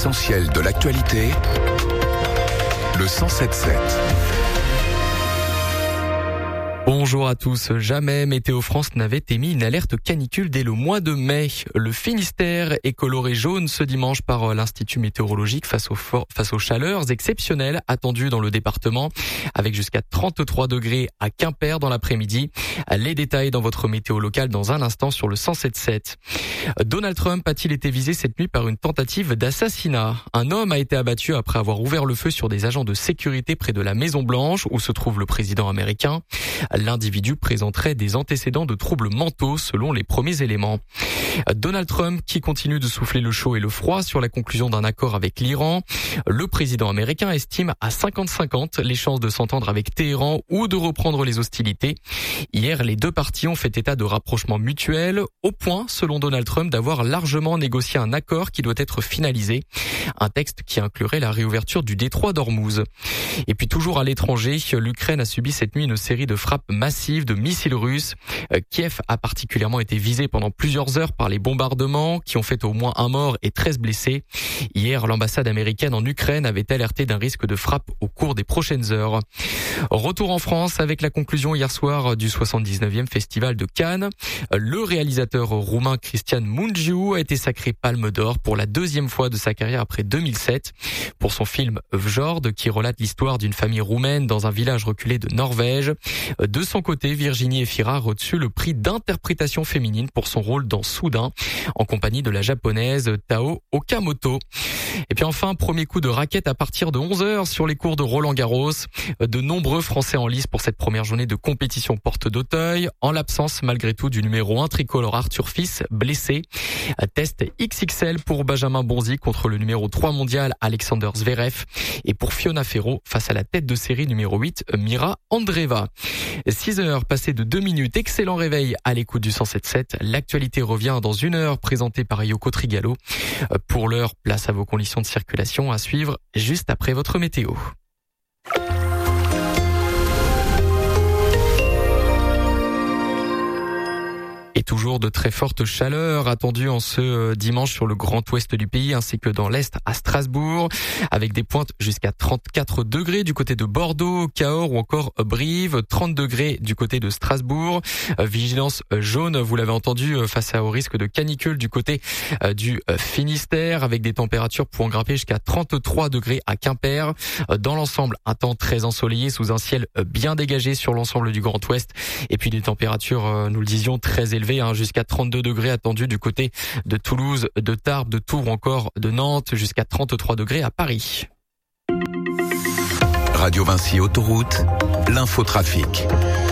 L'essentiel de l'actualité, le 107.7. Bonjour à tous. Jamais Météo France n'avait émis une alerte canicule dès le mois de mai. Le Finistère est coloré jaune ce dimanche par l'Institut météorologique face aux chaleurs exceptionnelles attendues dans le département, avec jusqu'à 33 degrés à Quimper dans l'après-midi. Les détails dans votre météo locale dans un instant sur le 107.7. Donald Trump a-t-il été visé cette nuit par une tentative d'assassinat? Un homme a été abattu après avoir ouvert le feu sur des agents de sécurité près de la Maison-Blanche où se trouve le président américain. L'individu présenterait des antécédents de troubles mentaux selon les premiers éléments. Donald Trump qui continue de souffler le chaud et le froid sur la conclusion d'un accord avec l'Iran. Le président américain estime à 50-50 les chances de s'entendre avec Téhéran ou de reprendre les hostilités. Hier, les deux parties ont fait état de rapprochements mutuels au point, selon Donald Trump, d'avoir largement négocié un accord qui doit être finalisé. Un texte qui inclurait la réouverture du détroit d'Ormuz. Et puis toujours à l'étranger, l'Ukraine a subi cette nuit une série de frappes massives de missiles russes. Kiev a particulièrement été visé pendant plusieurs heures par les bombardements qui ont fait au moins un mort et 13 blessés. Hier, l'ambassade américaine en Ukraine avait alerté d'un risque de frappe au cours des prochaines heures. Retour en France avec la conclusion hier soir du 79e festival de Cannes. Le réalisateur roumain Cristian Mungiu a été sacré Palme d'Or pour la deuxième fois de sa carrière après 2007 pour son film Vjord qui relate l'histoire d'une famille roumaine dans un village reculé de Norvège. De son côté, Virginie Efira a reçu le prix d'interprétation féminine pour son rôle dans Soudain, en compagnie de la japonaise Tao Okamoto. Et puis enfin, premier coup de raquette à partir de 11h sur les cours de Roland-Garros. De nombreux Français en lice pour cette première journée de compétition porte d'Auteuil, en l'absence malgré tout du numéro 1 tricolore Arthur Fils, blessé. Test XXL pour Benjamin Bonzi contre le numéro 3 mondial Alexander Zverev et pour Fiona Ferro face à la tête de série numéro 8 Mira Andreeva. 6h passées de 2 minutes, excellent réveil à l'écoute du 107.7. L'actualité revient dans 1 heure présentée par Yoko Trigalo. Pour l'heure, place à vos conditions de circulation à suivre juste après votre météo. Et toujours de très fortes chaleurs attendues en ce dimanche sur le grand ouest du pays ainsi que dans l'est à Strasbourg avec des pointes jusqu'à 34 degrés du côté de Bordeaux, Cahors ou encore Brive, 30 degrés du côté de Strasbourg. Vigilance jaune, vous l'avez entendu, face au risque de canicule du côté du Finistère avec des températures pouvant grimper jusqu'à 33 degrés à Quimper. Dans l'ensemble, un temps très ensoleillé sous un ciel bien dégagé sur l'ensemble du grand ouest et puis des températures, nous le disions, très élevées. Jusqu'à 32 degrés attendus du côté de Toulouse, de Tarbes, de Tours ou encore de Nantes, jusqu'à 33 degrés à Paris. Radio Vinci Autoroute, l'infotrafic.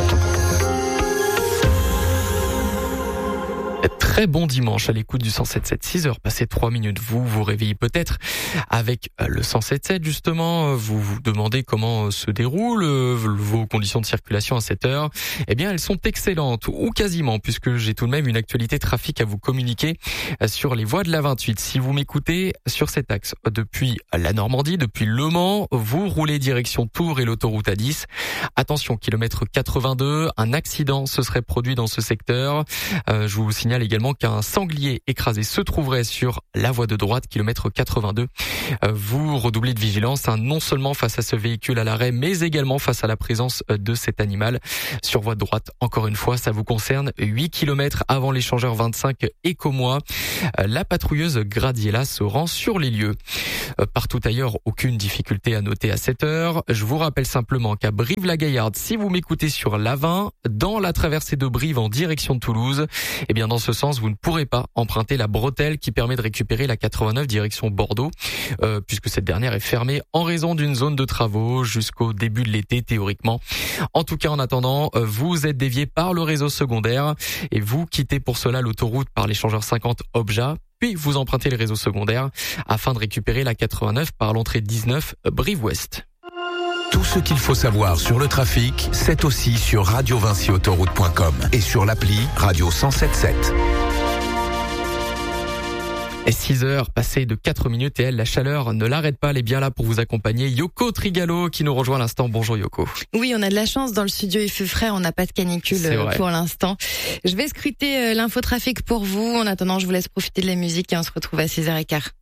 Très bon dimanche à l'écoute du 107.7, 6h passées 3 minutes. Vous vous réveillez peut-être avec le 107.7 justement. Vous vous demandez comment se déroulent vos conditions de circulation à cette heure. Eh bien, elles sont excellentes ou quasiment puisque j'ai tout de même une actualité trafic à vous communiquer sur les voies de la 28. Si vous m'écoutez sur cet axe depuis la Normandie, depuis Le Mans, vous roulez direction Tours et l'autoroute A10. Attention, kilomètre 82, un accident se serait produit dans ce secteur. Je vous signale également qu'un sanglier écrasé se trouverait sur la voie de droite, kilomètre 82. Vous redoublez de vigilance, non seulement face à ce véhicule à l'arrêt, mais également face à la présence de cet animal sur voie de droite. Encore une fois, ça vous concerne 8 km avant l'échangeur 25 Écomois. La patrouilleuse Gradiella se rend sur les lieux. Partout ailleurs, aucune difficulté à noter à cette heure. Je vous rappelle simplement qu'à Brive-la-Gaillarde, si vous m'écoutez sur l'A20, dans la traversée de Brive en direction de Toulouse, eh bien dans ce sens, vous ne pourrez pas emprunter la bretelle qui permet de récupérer la 89 direction Bordeaux, puisque cette dernière est fermée en raison d'une zone de travaux jusqu'au début de l'été théoriquement. En tout cas, en attendant, vous êtes dévié par le réseau secondaire et vous quittez pour cela l'autoroute par l'échangeur 50 Obja. Puis vous empruntez les réseaux secondaires afin de récupérer la 89 par l'entrée 19 Brive-Ouest. Tout ce qu'il faut savoir sur le trafic, c'est aussi sur radiovinciautoroute.com et sur l'appli Radio 107.7. Et 6h passées de 4 minutes et elle, la chaleur ne l'arrête pas, elle est bien là pour vous accompagner. Yoko Trigalo qui nous rejoint à l'instant. Bonjour Yoko. Oui, on a de la chance dans le studio, il fait frais, on n'a pas de canicule pour l'instant. Je vais scruter l'infotrafic pour vous. En attendant, je vous laisse profiter de la musique et on se retrouve à 6h15.